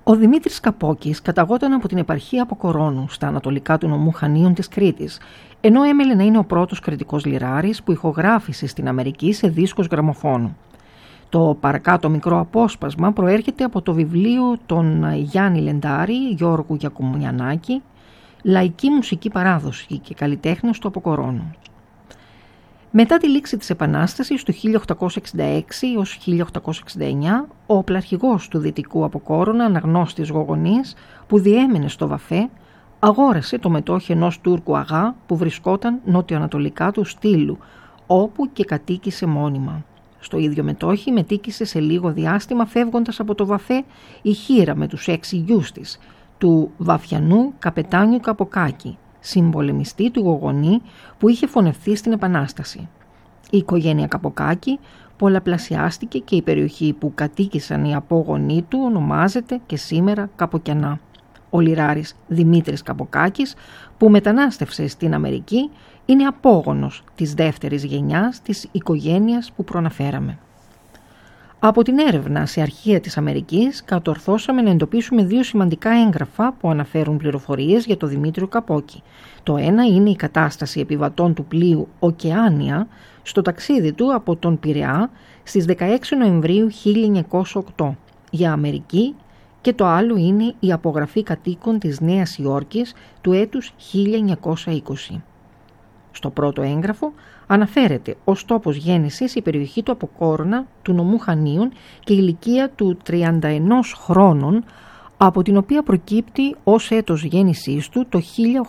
Ο Δημήτρης Καπόκης καταγόταν από την επαρχία Αποκορώνου, στα ανατολικά του νομού Χανίων της Κρήτης, ενώ έμελε να είναι ο πρώτος κρητικός λιράρης που ηχογράφησε στην Αμερική σε δίσκος γραμμοφώνου. Το παρακάτω μικρό απόσπασμα προέρχεται από το βιβλίο των Γιάννη Λεντάρη, Γιώργου Γιακουμιανάκη, «Λαϊκή μουσική παράδοση και καλλιτέχνες του Αποκορώνου». Μετά τη λήξη της Επανάστασης του 1866 έως 1869, ο οπλαρχηγός του Δυτικού Αποκόρονα, Αναγνώστης Γογονής, που διέμενε στο Βαφέ, αγόρασε το μετόχι ενός Τούρκου αγά που βρισκόταν νοτιοανατολικά του Στήλου, όπου και κατοίκησε μόνιμα. Στο ίδιο μετόχι μετοίκησε σε λίγο διάστημα, φεύγοντας από το Βαφέ η Χήρα με τους 6 γιους της, του Βαφιανού Καπετάνιου Καποκάκη, συμπολεμιστή του Γογονή που είχε φωνευθεί στην Επανάσταση. Η οικογένεια Καποκάκη πολλαπλασιάστηκε και η περιοχή που κατοίκησαν οι απόγονοί του ονομάζεται και σήμερα Καποκιανά. Ο λιράρης Δημήτρης Καποκάκης, που μετανάστευσε στην Αμερική, είναι απόγονος της δεύτερης γενιάς της οικογένειας που προαναφέραμε. Από την έρευνα σε αρχεία της Αμερικής κατορθώσαμε να εντοπίσουμε 2 σημαντικά έγγραφα που αναφέρουν πληροφορίες για τον Δημήτριο Καπόκη. Το ένα είναι η κατάσταση επιβατών του πλοίου Οκεάνια στο ταξίδι του από τον Πειραιά στις 16 Νοεμβρίου 1908 για Αμερική, και το άλλο είναι η απογραφή κατοίκων της Νέας Υόρκης του έτους 1920. Στο πρώτο έγγραφο αναφέρεται ως τόπος γέννησης η περιοχή του Αποκόρονα του νομού Χανίων και η ηλικία του 31 χρόνων, από την οποία προκύπτει ως έτος γέννησής του το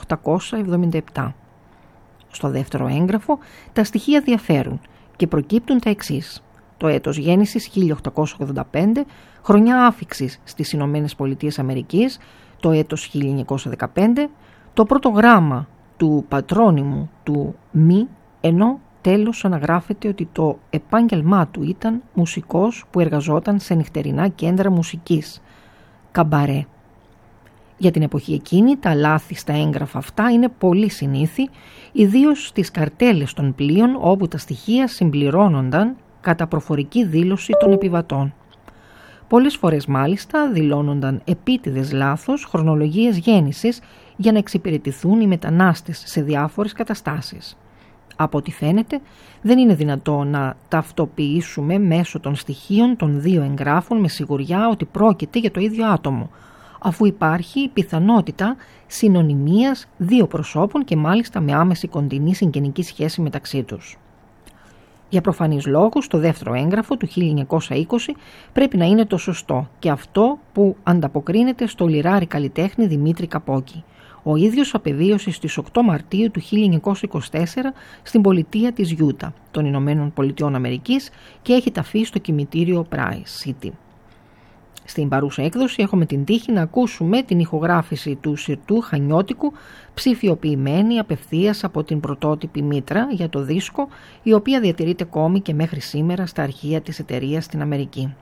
1877. Στο δεύτερο έγγραφο τα στοιχεία διαφέρουν και προκύπτουν τα εξής: το έτος γέννησης 1885, χρονιά άφιξης στις Ηνωμένες Πολιτείες Αμερικής, το έτος 1915, το πρώτο γράμμα του πατρόνυμου του Μη, ενώ τέλος αναγράφεται ότι το επάγγελμά του ήταν μουσικός που εργαζόταν σε νυχτερινά κέντρα μουσικής, καμπαρέ. Για την εποχή εκείνη τα λάθη στα έγγραφα αυτά είναι πολύ συνήθη, ιδίως στις καρτέλες των πλοίων όπου τα στοιχεία συμπληρώνονταν κατά προφορική δήλωση των επιβατών. Πολλές φορές μάλιστα δηλώνονταν επίτηδες λάθος χρονολογίες γέννησης για να εξυπηρετηθούν οι μετανάστες σε διάφορες καταστάσεις. Από ό,τι φαίνεται, δεν είναι δυνατό να ταυτοποιήσουμε μέσω των στοιχείων των 2 εγγράφων με σιγουριά ότι πρόκειται για το ίδιο άτομο, αφού υπάρχει η πιθανότητα συνωνυμίας 2 προσώπων και μάλιστα με άμεση κοντινή συγγενική σχέση μεταξύ τους. Για προφανείς λόγους, το δεύτερο έγγραφο του 1920 πρέπει να είναι το σωστό και αυτό που ανταποκρίνεται στο λιράρη καλλιτέχνη Δημήτρη Καπόκη. Ο ίδιος απεβίωσε στις 8 Μαρτίου του 1924 στην πολιτεία της Γιούτα των Ηνωμένων Πολιτειών Αμερικής και έχει ταφεί στο κημητήριο Price City. Στην παρούσα έκδοση έχουμε την τύχη να ακούσουμε την ηχογράφηση του συρτού Χανιώτικου, ψηφιοποιημένη απευθείας από την πρωτότυπη μήτρα για το δίσκο, η οποία διατηρείται ακόμη και μέχρι σήμερα στα αρχεία της εταιρείας στην Αμερική.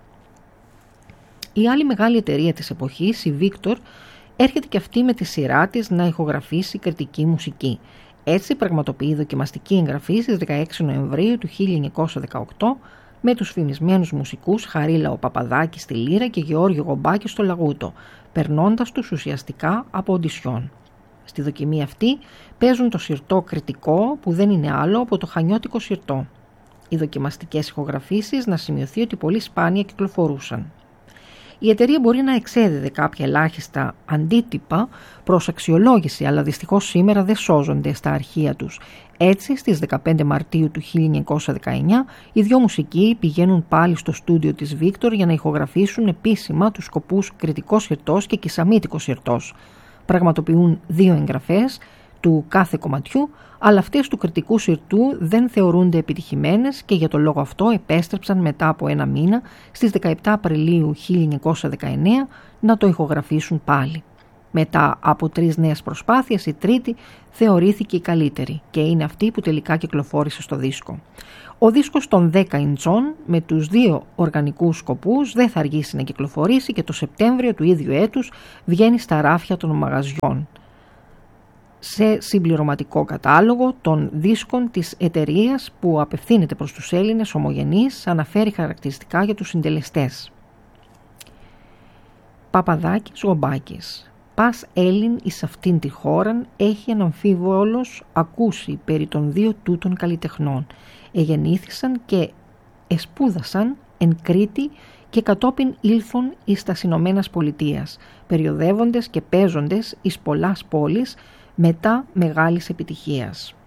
Η άλλη μεγάλη εταιρεία της εποχής, η Victor, έρχεται και αυτή με τη σειρά της να ηχογραφήσει κριτική μουσική. Έτσι πραγματοποιεί δοκιμαστική εγγραφή στις 16 Νοεμβρίου του 1918 με τους φημισμένους μουσικούς Χαρίλαο Παπαδάκη στη λύρα και Γεώργιο Γομπάκη στο λαγούτο, περνώντας τους ουσιαστικά από οντισιόν. Στη δοκιμή αυτή παίζουν το συρτό κριτικό που δεν είναι άλλο από το χανιώτικο συρτό. Οι δοκιμαστικές ηχογραφήσεις να σημειωθεί ότι πολύ σπάνια κυκλοφορούσαν. Η εταιρεία μπορεί να εξέδιδε κάποια ελάχιστα αντίτυπα προς αξιολόγηση, αλλά δυστυχώς σήμερα δεν σώζονται στα αρχεία τους. Έτσι, στις 15 Μαρτίου του 1919, οι 2 μουσικοί πηγαίνουν πάλι στο στούντιο της Victor για να ηχογραφήσουν επίσημα τους σκοπούς κριτικός συρτός και κισαμίτικος συρτός. Πραγματοποιούν 2 εγγραφές του κάθε κομματιού, αλλά αυτές του κριτικού συρτού δεν θεωρούνται επιτυχημένες και για τον λόγο αυτό επέστρεψαν μετά από 1 μήνα στις 17 Απριλίου 1919 να το ηχογραφήσουν πάλι. Μετά από 3 νέες προσπάθειες, η τρίτη θεωρήθηκε η καλύτερη και είναι αυτή που τελικά κυκλοφόρησε στο δίσκο. Ο δίσκος των 10 ιντσών με τους 2 οργανικούς σκοπούς δεν θα αργήσει να κυκλοφορήσει και το Σεπτέμβριο του ίδιου έτους βγαίνει στα ράφια των μαγαζιών, σε συμπληρωματικό κατάλογο των δίσκων της εταιρείας που απευθύνεται προς τους Έλληνες ομογενείς, αναφέρει χαρακτηριστικά για τους συντελεστές. Παπαδάκης Γομπάκης. Πας Έλλην εις αυτήν τη χώραν έχει αναμφίβολος ακούσει περί των δύο τούτων καλλιτεχνών. Εγεννήθησαν και εσπούδασαν εν Κρήτη και κατόπιν ήλθον εις τας Ηνωμένας Πολιτείας, περιοδεύοντες και παίζοντες εις πολλάς πόλεις μετά μεγάλης επιτυχίας.